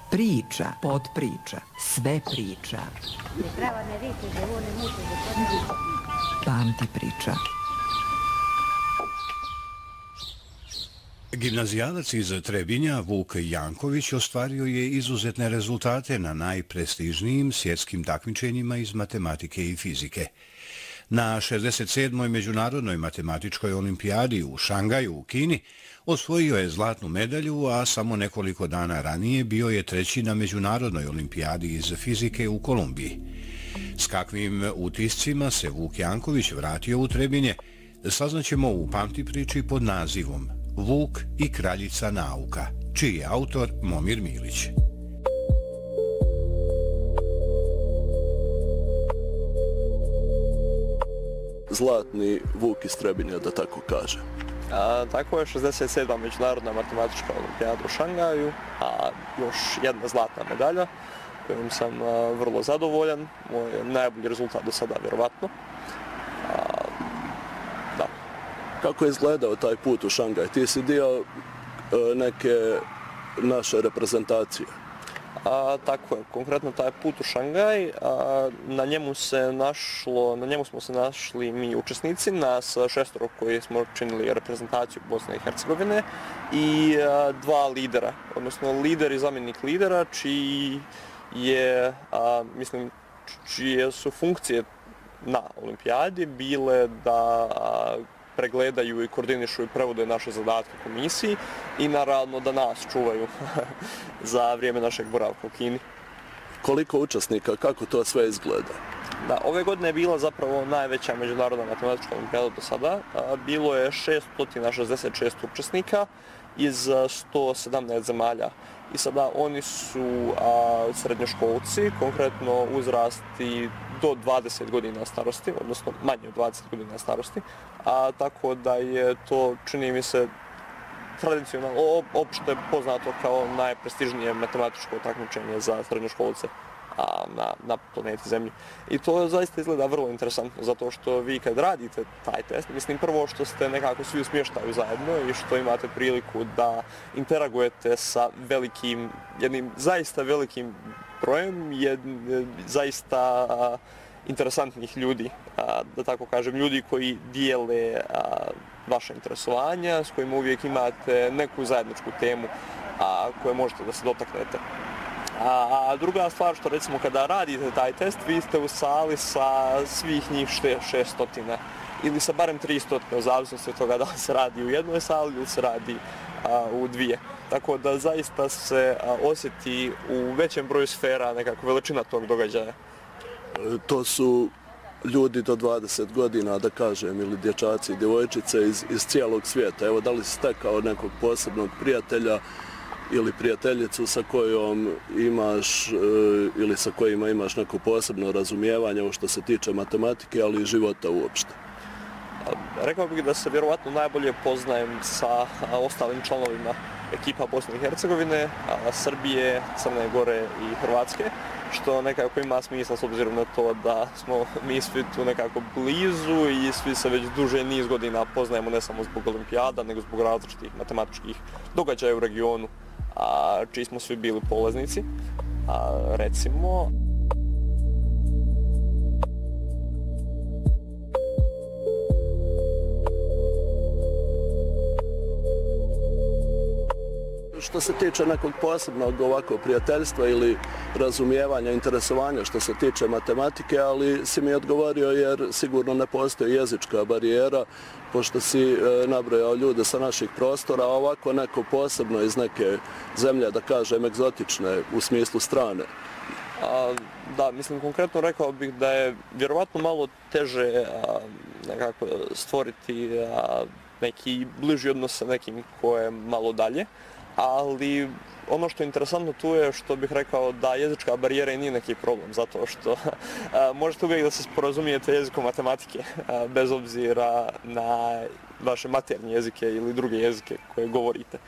Priča, podpriča, sve priča. Pamti priča. Gimnazijalac iz Trebinja Vuk Janković ostvario je izuzetne rezultate na najprestižnijim svjetskim takmičenjima iz matematike i fizike. Na 67. Međunarodnoj matematičkoj olimpijadi u Šangaju u Kini osvojio je zlatnu medalju, a samo nekoliko dana ranije bio je treći na Međunarodnoj olimpijadi iz fizike u Kolumbiji. S kakvim utiscima se Vuk Janković vratio u Trebinje, saznaćemo u pamti priči pod nazivom Vuk i kraljica nauka, čiji je autor Momir Milić. Zlatni Vuk iz Trebinja, da tako kažem. Tako je 67. Međunarodna matematička olimpijada u Šangaju, a još jedna zlatna medalja kojom sam vrlo zadovoljan. Moj najbolji rezultat do sada, vjerovatno. Da. Kako je izgledao taj put u Šangaj? Ti si dio neke naše reprezentacije. Tako je, konkretno taj put u Šangaj, na njemu smo se našli mi učesnici, nas šestoro koji smo činili reprezentaciju Bosne i Hercegovine i dva lidera, odnosno lider i zamjenik lidera, čije su funkcije na olimpijadi bile da pregledaju i koordinišu i prevode naše zadatke komisiji i naravno da nas čuvaju za vrijeme našeg boravka u Kini. Koliko učesnika, kako to sve izgleda? Da, ove godine je bila zapravo najveća međunarodna matematička olimpijada do sada. Bilo je 666 učesnika iz 117 zemalja. I sada oni su srednjoškolci, konkretno uzrasti do 20 godina starosti, odnosno manje od 20 godina starosti, tako da je to, čini mi se, tradicionalno, opšte poznato kao najprestižnije matematičko takmičenje za srednjoškolce na planeti Zemlji. I to zaista izgleda vrlo interesantno, zato što vi kad radite taj test, mislim prvo što ste nekako svi u smještaju zajedno i što imate priliku da interagujete sa jednim zaista velikim brojem, zaista interesantnih ljudi, da tako kažem, ljudi koji dijele vaše interesovanja, s kojima uvijek imate neku zajedničku temu koje možete da se dotaknete. A druga stvar što recimo kada radite taj test, vi ste u sali sa svih njih 600 ili sa barem 300, u zavisnosti od toga da li se radi u jednoj sali ili se radi u dvije. Tako da zaista se osjeti u većem broju sfera nekako veličina tog događaja. To su ljudi do 20 godina, da kažem, ili dječaci i djevojčice iz cijelog svijeta. Evo, da li si stekao nekog posebnog prijatelja ili prijateljicu sa kojom imaš ili sa kojima imaš neko posebno razumijevanje u što se tiče matematike, ali i života uopšte? Rekao bih da se vjerovatno najbolje poznajem sa ostalim članovima ekipa Bosne i Hercegovine, Srbije, Crne Gore i Hrvatske, što nekako ima smisla s obzirom na to da smo mi svi tu nekako blizu i svi se već duže niz godina poznajemo ne samo zbog olimpijada, nego zbog različitih matematičkih događaja u regionu, čiji smo svi bili polaznici. Recimo, što se tiče nekog posebnog ovako prijateljstva ili razumijevanja, interesovanja što se tiče matematike, ali si mi odgovorio jer sigurno ne postoji jezička barijera, pošto si nabrojao ljude sa naših prostora, a ovako neko posebno iz neke zemlje, da kažem, egzotične u smislu strane. Da, mislim, konkretno rekao bih da je vjerovatno malo teže nekako stvoriti neki bliži odnos sa nekim ko je malo dalje, ali ono što je interesantno tu je što bih rekao da jezička barijera i nije neki problem, zato što možete uvijek da se sporazumijete jezikom matematike, bez obzira na vaše maternje jezike ili druge jezike koje govorite.